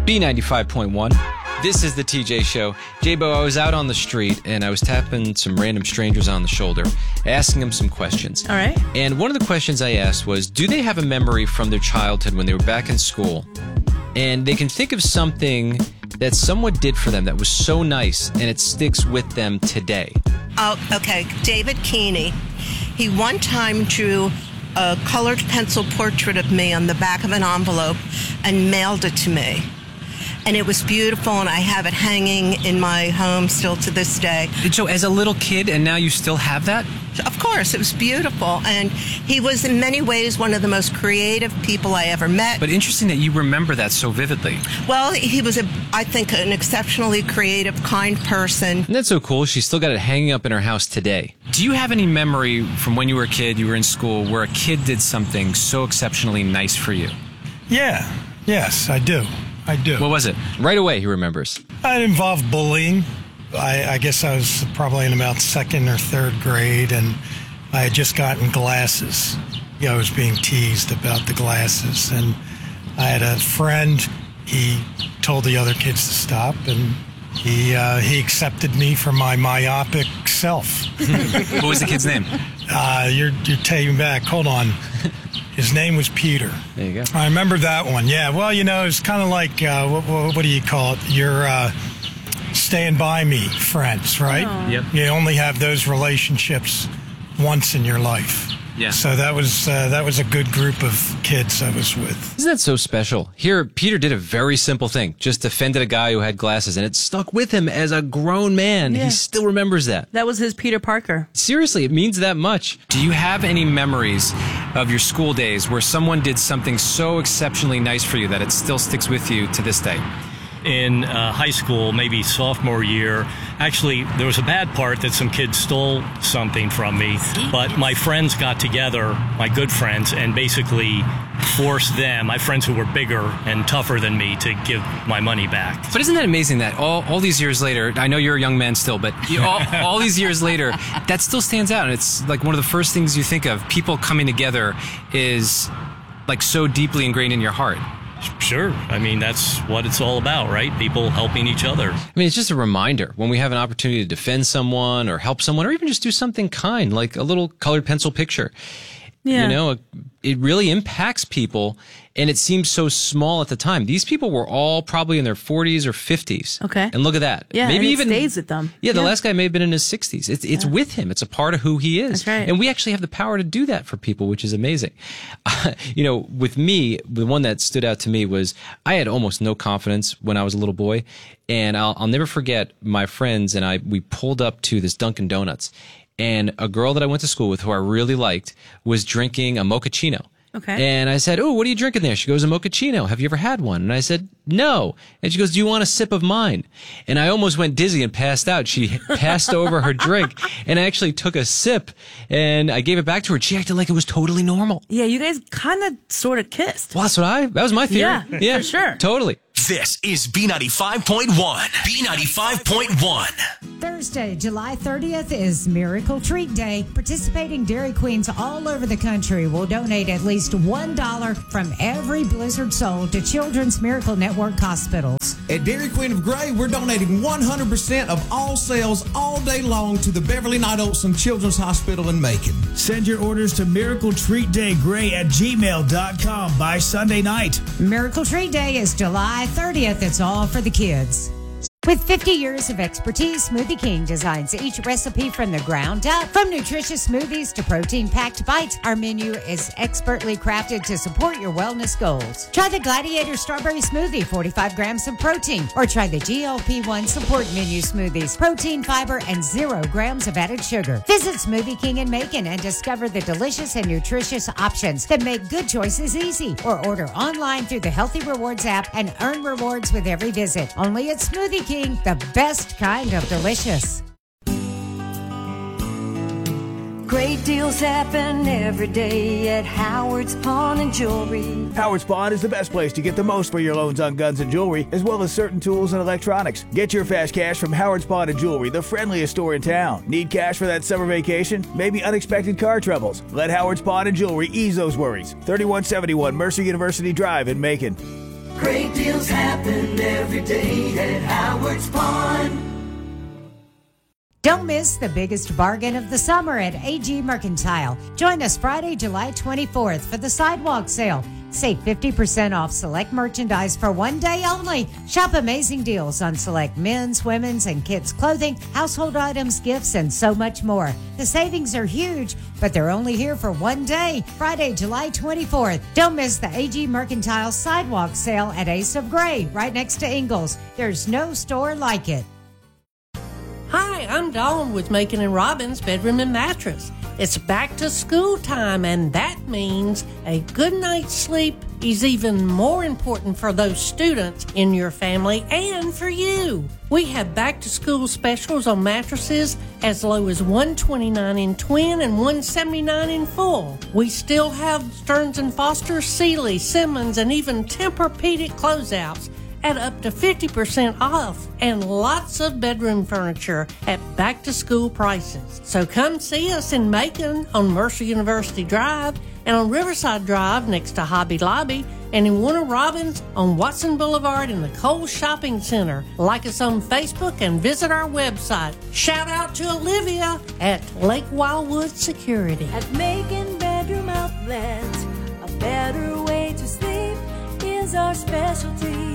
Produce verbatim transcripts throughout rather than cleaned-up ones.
B ninety-five point one. This is the T J Show. J-Bo, I was out on the street, and I was tapping some random strangers on the shoulder, asking them some questions. All right. And one of the questions I asked was, do they have a memory from their childhood when they were back in school, and they can think of something that someone did for them that was so nice, and it sticks with them today? Oh, okay. David Keeney. He one time drew a colored pencil portrait of me on the back of an envelope and mailed it to me. And it was beautiful, and I have it hanging in my home still to this day. So as a little kid, and now you still have that? Of course, it was beautiful. And he was in many ways one of the most creative people I ever met. But interesting that you remember that so vividly. Well, he was, a, I think, an exceptionally creative, kind person. And that's so cool. She's still got it hanging up in her house today. Do you have any memory from when you were a kid, you were in school, where a kid did something so exceptionally nice for you? Yeah. Yes, I do. I do. What was it? Right away, he remembers. It involved bullying. I, I guess I was probably in about second or third grade, and I had just gotten glasses. You know, I was being teased about the glasses, and I had a friend. He told the other kids to stop, and he uh, he accepted me for my myopic self. What was the kid's name? Uh, you're you're taking back. Hold on. His name was Peter. There you go. I remember that one. Yeah. Well, you know, it's kind of like uh, what, what, what do you call it? Your uh, stand by me friends, right? Aww. Yep. You only have those relationships once in your life. Yeah. So that was uh, that was a good group of kids I was with. Isn't that so special? Here, Peter did a very simple thing. Just defended a guy who had glasses, and it stuck with him as a grown man. Yeah. He still remembers that. That was his Peter Parker. Seriously, it means that much. Do you have any memories of your school days where someone did something so exceptionally nice for you that it still sticks with you to this day? In uh, high school, maybe sophomore year, actually, there was a bad part that some kids stole something from me, but my friends got together, my good friends, and basically forced them, my friends who were bigger and tougher than me, to give my money back. But isn't that amazing that all, all these years later, I know you're a young man still, but you, all, all these years later, that still stands out, and it's like one of the first things you think of. People coming together is like so deeply ingrained in your heart. Sure. I mean, that's what it's all about, right? People helping each other. I mean, it's just a reminder when we have an opportunity to defend someone or help someone or even just do something kind, like a little colored pencil picture. Yeah. You know, it really impacts people, and it seems so small at the time. These people were all probably in their forties or fifties. Okay. And look at that. Yeah, Maybe and it even stays with them. Yeah, the Yeah. last guy may have been in his sixties. It's it's Yeah. with him. It's a part of who he is. That's right. And we actually have the power to do that for people, which is amazing. Uh, you know, with me, the one that stood out to me was I had almost no confidence when I was a little boy, and I'll, I'll never forget my friends and I, we pulled up to this Dunkin' Donuts, and a girl that I went to school with who I really liked was drinking a mochaccino. Okay. And I said, "Oh, what are you drinking there?" She goes, "A mochaccino. Have you ever had one?" And I said, "No." And she goes, "Do you want a sip of mine?" And I almost went dizzy and passed out. She passed over her drink, and I actually took a sip, and I gave it back to her. And she acted like it was totally normal. Yeah, you guys kind of sort of kissed. Well, that's what I, that was my theory. Yeah, yeah for sure. Totally. This is B ninety-five point one. B ninety-five point one. Thursday, July thirtieth is Miracle Treat Day. Participating Dairy Queens all over the country will donate at least one dollar from every Blizzard sold to Children's Miracle Network hospitals. At Dairy Queen of Gray, we're donating one hundred percent of all sales all day long to the Beverly Knight Olson Children's Hospital in Macon. Send your orders to miracle treat day gray at gmail dot com by Sunday night. Miracle Treat Day is July thirtieth. It's all for the kids. With fifty years of expertise, Smoothie King designs each recipe from the ground up. From nutritious smoothies to protein-packed bites, our menu is expertly crafted to support your wellness goals. Try the Gladiator Strawberry Smoothie, forty-five grams of protein. Or try the G L P one Support Menu Smoothies, protein, fiber, and zero grams of added sugar. Visit Smoothie King in Macon and discover the delicious and nutritious options that make good choices easy. Or order online through the Healthy Rewards app and earn rewards with every visit. Only at Smoothie King. The best kind of delicious. Great deals happen every day at Howard's Pawn and Jewelry. Howard's Pawn is the best place to get the most for your loans on guns and jewelry, as well as certain tools and electronics. Get your fast cash from Howard's Pawn and Jewelry, the friendliest store in town. Need cash for that summer vacation? Maybe unexpected car troubles? Let Howard's Pawn and Jewelry ease those worries. thirty-one seventy-one Mercer University Drive in Macon. Great deals happen every day at Howard's Pond. Don't miss the biggest bargain of the summer at A G Mercantile. Join us Friday, July twenty-fourth for the sidewalk sale. Save fifty percent off select merchandise for one day only. Shop amazing deals on select men's, women's, and kids' clothing, household items, gifts, and so much more. The savings are huge, but they're only here for one day, Friday, July twenty-fourth. Don't miss the A G Mercantile sidewalk sale at Ace of Gray, right next to Ingles. There's no store like it. Hi, I'm Dawn with Macon and Robbins Bedroom and Mattress. It's back to school time, and that means a good night's sleep is even more important for those students in your family and for you. We have back to school specials on mattresses as low as one hundred twenty-nine dollars in twin and one hundred seventy-nine dollars in full. We still have Stearns and Foster, Sealy, Simmons, and even Tempur-Pedic closeouts at up to fifty percent off, and lots of bedroom furniture at back-to-school prices. So come see us in Macon on Mercer University Drive and on Riverside Drive next to Hobby Lobby, and in Warner Robins on Watson Boulevard in the Kohl's Shopping Center. Like us on Facebook and visit our website. Shout out to Olivia at Lake Wildwood Security. At Macon Bedroom Outlet, a better way to sleep is our specialty.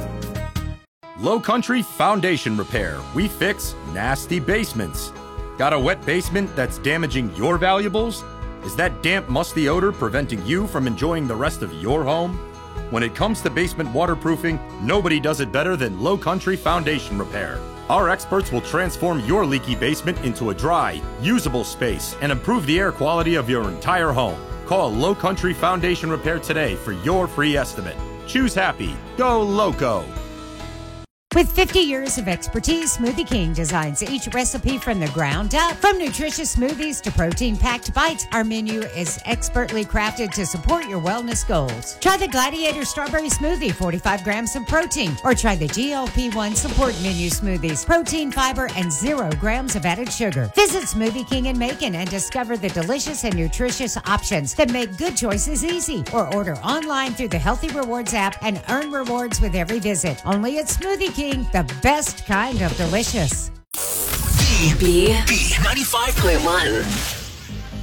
Low Country Foundation Repair. We fix nasty basements. Got a wet basement that's damaging your valuables? Is that damp, musty odor preventing you from enjoying the rest of your home? When it comes to basement waterproofing, nobody does it better than Low Country Foundation Repair. Our experts will transform your leaky basement into a dry, usable space and improve the air quality of your entire home. Call Low Country Foundation Repair today for your free estimate. Choose happy. Go Loco. With fifty years of expertise, Smoothie King designs each recipe from the ground up. From nutritious smoothies to protein-packed bites, our menu is expertly crafted to support your wellness goals. Try the Gladiator Strawberry Smoothie, forty-five grams of protein, or try the G L P one Support Menu Smoothies, protein, fiber, and zero grams of added sugar. Visit Smoothie King in Macon and discover the delicious and nutritious options that make good choices easy. Or order online through the Healthy Rewards app and earn rewards with every visit. Only at Smoothie King. The best kind of delicious. B, B, B ninety-five point one.